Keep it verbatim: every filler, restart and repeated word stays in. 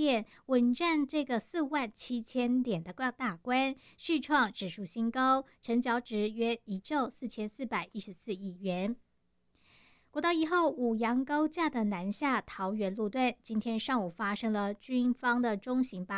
点，稳占这个四万七千点的大关，续创指数新高，成交值约一兆四千四百一十四亿元。国道一号五杨高架的南下桃园路段，今天上午发生了军方的中型巴